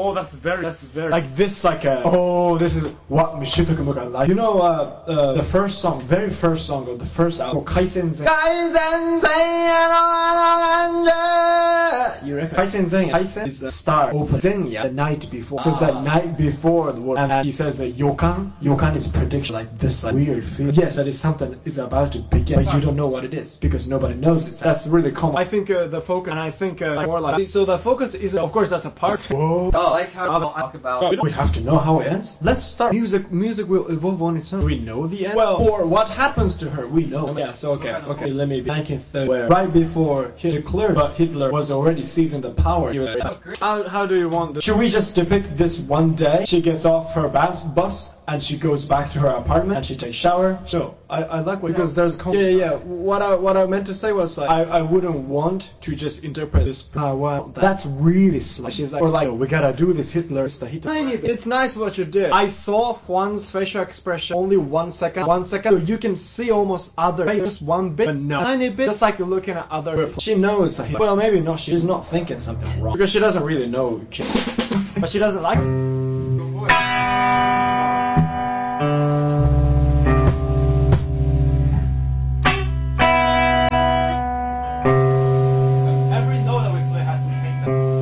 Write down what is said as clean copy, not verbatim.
Oh, that's very like this, like this is what Michito Kamuka like. You know, the first song, very first song of the first album, Kaisen Zen. You reckon? Kaisen Zen. Kaisen is the start. Open Zenya the night before. So the night before the word, and he says yokan. Yokan is prediction, like this weird feeling. Yes, that is something is about to begin, but you don't know what it is because nobody knows it. That's really common. I think the focus, and I think more like so. The focus is, of course, that's a part. Whoa. Oh, like how I'll talk about. We have to know how it ends. Let's start. Music will evolve on its own. We know the end. Well, or what happens to her, we know. Yeah. So okay. Let me be 1930, where right before Hitler declared, but Hitler was already seizing the power. How do you want this? Should we just depict this one day? She gets off her bus and she goes back to her apartment and she takes shower. No, I like what, because there's yeah. What I meant to say was like, I wouldn't want to just interpret this. Well, that's really slight. She's like, or like, we gotta do this. Hitler. It's nice what you did. I saw Juan's facial expression only 1 second. 1 second. So you can see almost other, just one bit, but no, tiny bit. Just like you're looking at other. She knows that. Well, maybe not. She's not thinking something wrong because she doesn't really know kids, but she doesn't like.